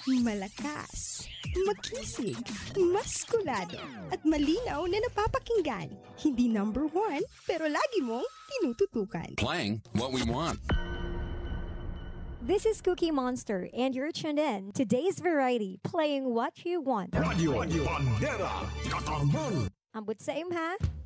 Malakas, makisig, maskulado, at malinaw na napapakinggan. Hindi number one, pero lagi mong tinututukan. Playing what we want. This is Cookie Monster, and you're tuned in to Today's Variety, playing what you want. Radio Bandera, Katarman. Ambot sa ha?